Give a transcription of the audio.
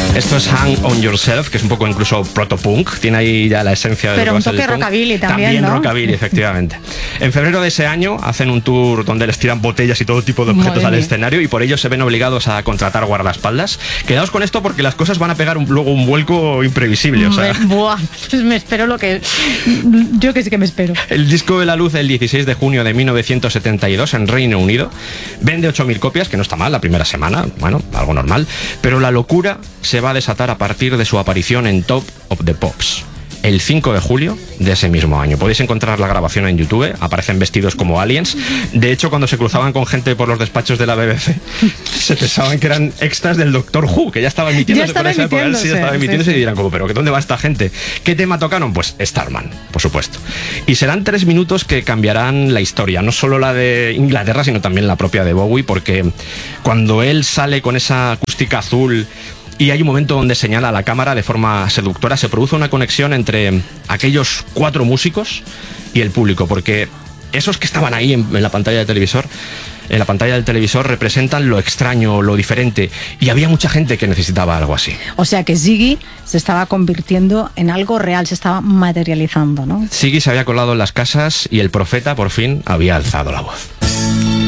Esto es Hang on Yourself, que es un poco incluso protopunk, tiene ahí ya la esencia de... Pero un toque rockabilly también, ¿no? Rockabilly, efectivamente. En febrero de ese año hacen un tour donde les tiran botellas y todo tipo de objetos al escenario, y por ello se ven obligados a contratar guardaespaldas. Quedaos con esto porque las cosas van a pegar luego un vuelco imprevisible. O sea, pues me espero lo que... Yo que sí que me espero. El disco ve la luz el 16 de junio de 1972 en Reino Unido. Vende 8.000 copias, que no está mal la primera semana, bueno, algo normal. Pero la locura se va a desatar a partir de su aparición en Top of the Pops, el 5 de julio de ese mismo año. Podéis encontrar la grabación en YouTube, aparecen vestidos como aliens. De hecho, cuando se cruzaban con gente por los despachos de la BBC, se pensaban que eran extras del Doctor Who, que ya estaba emitiéndose. Y dirán como, ¿pero dónde va esta gente? ¿Qué tema tocaron? Pues Starman, por supuesto. Y serán 3 minutos que cambiarán la historia, no solo la de Inglaterra, sino también la propia de Bowie, porque cuando él sale con esa acústica azul y hay un momento donde señala a la cámara de forma seductora, se produce una conexión entre aquellos 4 músicos y el público, porque esos que estaban ahí en la pantalla del televisor, representan lo extraño, lo diferente, y había mucha gente que necesitaba algo así. O sea que Ziggy se estaba convirtiendo en algo real, se estaba materializando, ¿no? Ziggy se había colado en las casas y el profeta por fin había alzado la voz.